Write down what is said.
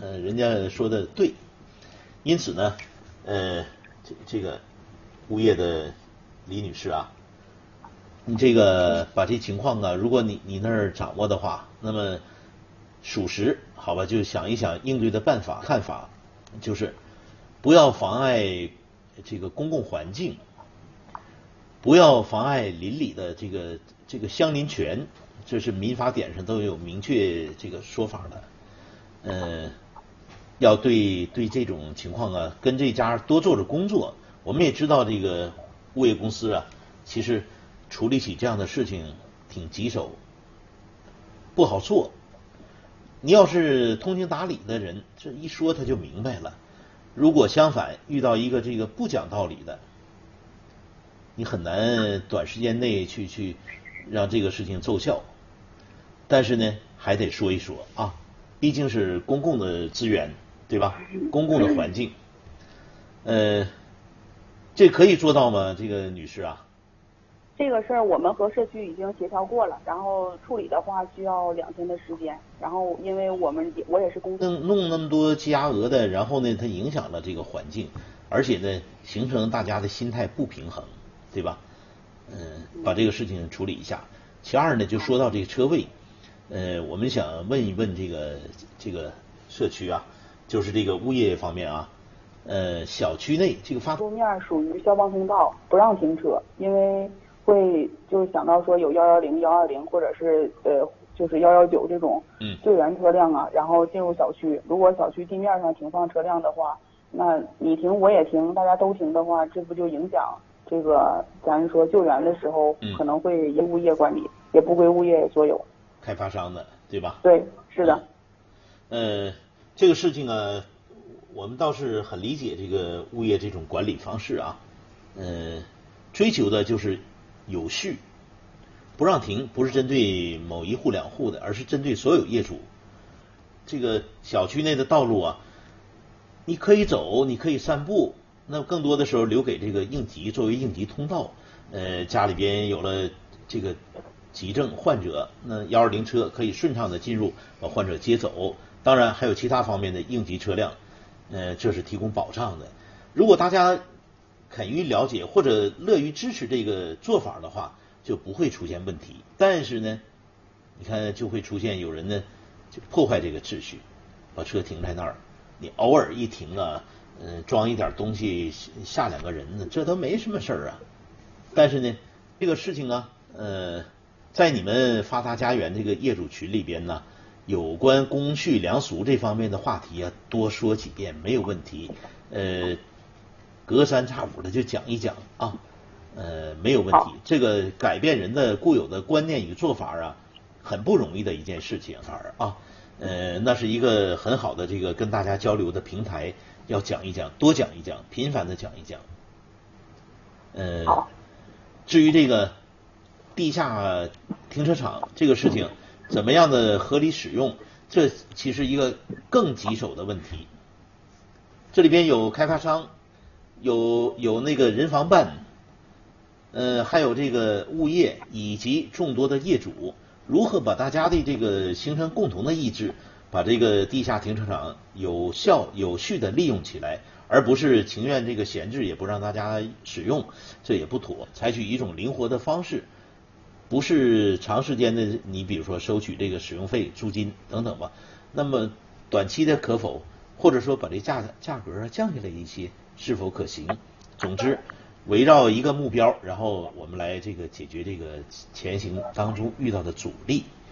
人家说的对，因此呢，这个物业的李女士啊，你这个把这情况啊，如果你那儿掌握的话，那么属实，好吧，就想一想应对的办法看法，就是不要妨碍这个公共环境，不要妨碍邻里的这个相邻权，这是民法典上都有明确这个说法的。要对这种情况啊，跟这家多做着工作。我们也知道这个物业公司啊，其实处理起这样的事情挺棘手，不好做。你要是通情达理的人，这一说他就明白了。如果相反遇到一个这个不讲道理的，你很难短时间内去让这个事情奏效。但是呢，还得说一说啊，毕竟是公共的资源，对吧？公共的环境，这可以做到吗？这个女士啊， 这个事儿我们和社区已经协调过了，然后处理的话需要2天的时间。然后因为我也是公司弄那么多积压额的，然后呢，它影响了这个环境，而且呢，形成大家的心态不平衡，对吧？把这个事情处理一下。其二呢，就说到这个车位，我们想问一问这个社区啊，就是这个物业方面啊，小区内这个路面属于消防通道，不让停车，因为会就是想到说有110、120或者是就是119这种救援车辆啊，然后进入小区。如果小区地面上停放车辆的话，那你停我也停，大家都停的话，这不就影响这个咱说救援的时候可能会由物业管理，也不归物业所有。 开发商的，对吧？ 对，是的。 这个事情啊，我们倒是很理解这个物业这种管理方式啊，追求的就是有序，不让停，不是针对某一户两户的，而是针对所有业主。这个小区内的道路啊，你可以走，你可以散步，那更多的时候留给这个应急作为应急通道。家里边有了这个急症患者，那120车可以顺畅的进入，把患者接走。当然还有其他方面的应急车辆，这是提供保障的。如果大家肯于了解或者乐于支持这个做法的话，就不会出现问题。但是呢，你看就会出现有人呢就破坏这个秩序，把车停在那儿，你偶尔一停啊，装一点东西下2个人呢，这都没什么事儿啊。但是呢，这个事情啊，在你们发达家园这个业主群里边呢，有关公序良俗这方面的话题啊，多说几遍没有问题。隔三差五的就讲一讲啊，没有问题。这个改变人的固有的观念与做法啊，很不容易的一件事情啊。那是一个很好的这个跟大家交流的平台，要讲一讲，多讲一讲，频繁的讲一讲。至于这个地下停车场这个事情，怎么样的合理使用，这其实一个更棘手的问题。这里边有开发商，有那个人防办，还有这个物业以及众多的业主，如何把大家的这个形成共同的意志，把这个地下停车场有效有序的利用起来，而不是情愿这个闲置也不让大家使用，这也不妥。采取一种灵活的方式，不是长时间的，你比如说收取这个使用费、租金等等吧。那么短期的可否，或者说把这价格降下来一些，是否可行？总之，围绕一个目标，然后我们来这个解决这个前行当中遇到的阻力。